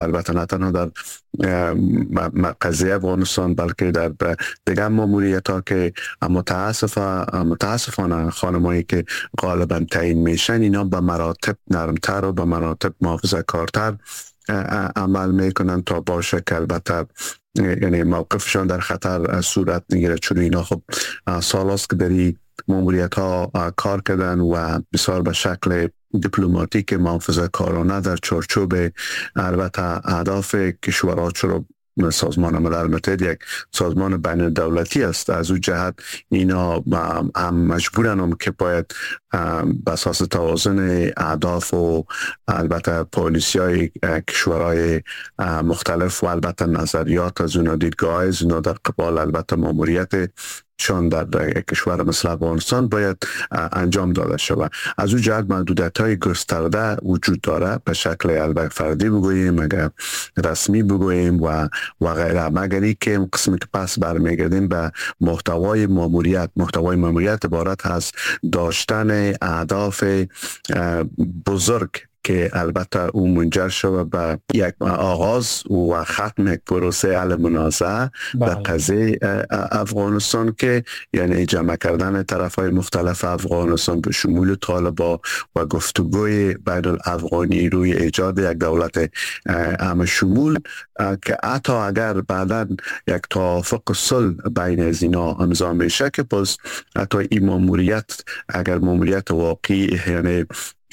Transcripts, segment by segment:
البته نه تنها در قضیه افغانستان بلکه در دیگر ماموریت ها که متاسفانه خانمایی که غالبا تعیین میشن اینا به مراتب نرمتر و به مراتب محافظه کارتر عمل میکنن تا باشه که البته یعنی موقفشان در خطر صورت نگیره، چون اینا خب سال است که در این ماموریت ها کار کردن و بسیار به شکل دیپلماتیک محافظه کارانه در چارچوب البته اهداف کشورها، چرا سازمان ملل متحد یک سازمان بین دولتی است، از اون جهت اینا هم مجبورن که باید به اساس توازن اهداف و البته پالیسی های کشورهای مختلف و البته نظریات از اونا، دیدگاه از اونا در قبال البته ماموریت چون در کشور مثل افغانستان باید انجام داده شود. از اون جهت محدودیت‌های گسترده وجود داره، به شکل البته فردی بگوییم، مگر رسمی بگوییم و غیره، مگر ای که قسمی که پس برمیگردیم به محتوای ماموریت عبارت از داشتن اهداف بزرگ که البته اون منجر شود به یک آغاز و ختم یک پروسه حل منازعه در قضیه افغانستان، که یعنی جمع کردن طرفهای مختلف افغانستان به شمول طالبان و گفتگوی بین الافغانی روی ایجاد یک دولت همه شمول، که حتی اگر بعدا یک توافق صلح بین از اینا امضا میشه که باز حتی این ماموریت اگر ماموریت واقعی یعنی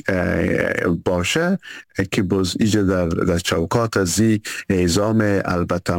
باشه که باز ایجا در چوکات از اعزام البته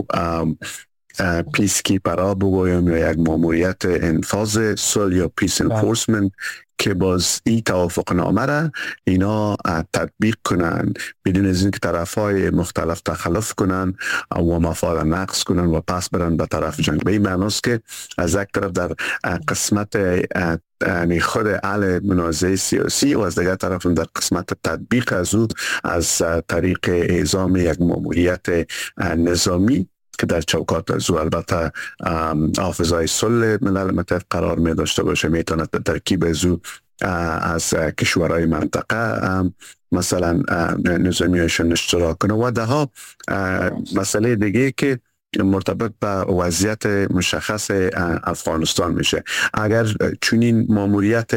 پیس کیپرها بگویم یا یک ماموریت انفاذ صلح یا پیس انفورسمنت که باز این توافق نامه را اینا تطبیق کنن بدون از اینکه طرفای مختلف تخلف کنن و مفاد نقص کنن و پس برن به طرف جنگ. به این معناست که از یک طرف در قسمت یعنی خود حل منازعه سیاسی و از دیگر طرف در قسمت تطبیق از او از طریق اعزام یک ماموریت نظامی که در چوکات از او البته حافظای صلح ملل متحد قرار می داشته باشه، میتونه ترکیب از او از کشورهای منطقه مثلا نظامیشون اشتراک کنه و ده ها مسئله دیگه که مرتبط به وضعیت مشخص افغانستان میشه. اگر چنین ماموریت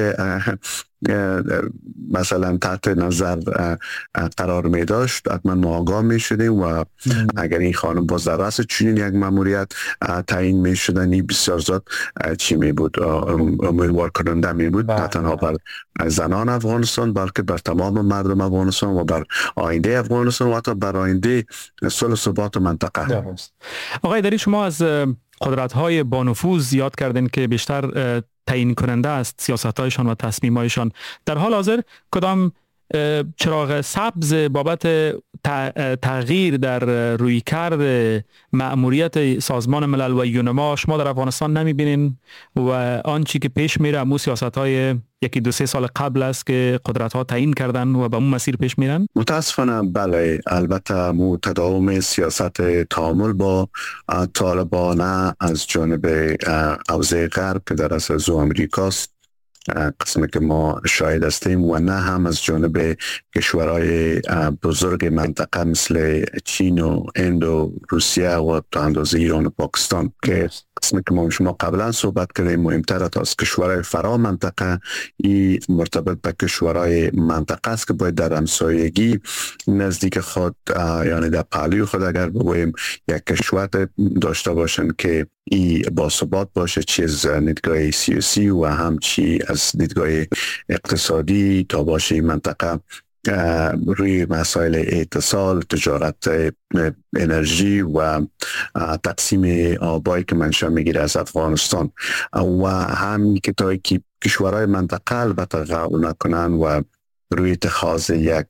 مثلا تحت نظر قرار می داشت حتما ما آگاه می شدیم و اگر این خانم باز در رأس چنین یک ماموریت تعیین می شدن این بسیار زیاد چی می بود امیدوار کننده می بود، نه تنها بر زنان افغانستان بلکه بر تمام مردم افغانستان و بر آینده افغانستان و حتی بر آینده صلح و ثبات منطقه. آقای دری، شما از قدرت‌های با نفوذ یاد کردین که بیشتر تعیین کننده است سیاست‌هایشان و تصمیم‌هایشان. در حال حاضر کدام چراغ سبز بابت تغییر در رویکرد مأموریت سازمان ملل و یونما شما در افغانستان نمی‌بینین و آنچه که پیش میره همون سیاست‌های یکی دو سه سال قبل است که قدرت‌ها تعیین کردن و به اون مسیر پیش میرن؟ متاسفانه بله، البته تداوم سیاست تعامل با طالبان از جانب حوزه غرب که در اصل امریکاست قسمی که ما شاهد هستیم و نه هم از جانب کشورهای بزرگ منطقه مثل چین و هند و روسیه و تا اندازه ایران و پاکستان که قسمی که ما شما قبلا صحبت کردیم مهمتر از کشورهای فرا منطقه این مرتبط به کشورهای منطقه است که باید در همسایگی نزدیک خود یعنی در پهلوی خود اگر بگوییم یک کشور داشته باشن که ای باثبات باشه، چی از دیدگاه سیاسی و هم چی از دیدگاه اقتصادی تا باشه این منطقه روی مسائل اتصال، تجارت، انرژی و تقسیم آبایی که منشأ میگیره از افغانستان و همین که تا کشورهای منطقه البته قبول نکنن و روی اتخاذ یک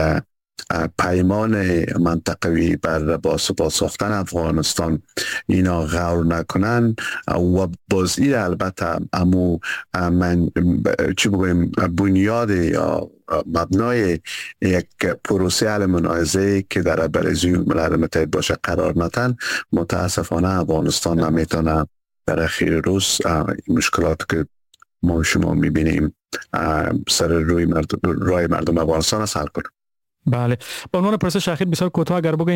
پیمان منطقوی بر باثبات ساختن افغانستان اینا غور نکنن و بازی البته امو من چی بگویم بنیاد یا مبنای یک پروسه حل منازعه که در برزوی ملل متحد باشه قرار ندن، متاسفانه افغانستان نمیتونه در اخیر روز مشکلات که ما شما میبینیم سر روی مردم افغانستان حل کنه. بله، به عنوان پرسش اخیر بسیار کوتاه اگر بگوین